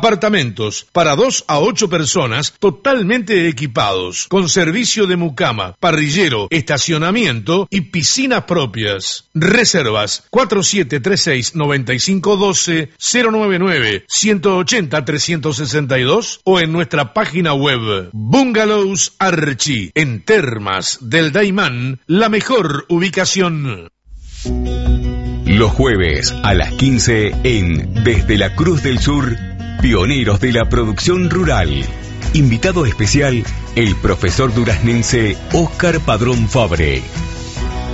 Apartamentos para 2 a 8 personas totalmente equipados, con servicio de mucama, parrillero, estacionamiento y piscinas propias. Reservas 4736-9512, 099-180-362 o en nuestra página web. Bungalows Archie, en Termas del Daymán, la mejor ubicación. Los jueves a las 15 en Desde la Cruz del Sur, pioneros de la producción rural. Invitado especial, el profesor duraznense Óscar Padrón Fabre.